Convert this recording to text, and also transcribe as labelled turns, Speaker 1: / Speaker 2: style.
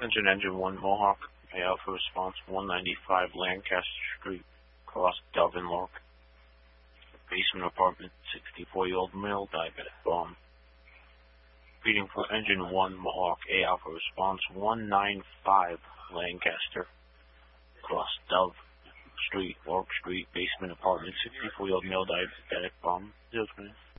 Speaker 1: Engine 1 Mohawk, pay out for response 195 Lancaster Street, across Dove and Lark. Basement apartment, 64-year-old male, diabetic bomb. Reading for Engine 1 Mohawk, A Alpha response 195 Lancaster, across Dove Street, Lark Street, basement apartment, 64-year-old male, diabetic bomb. 020.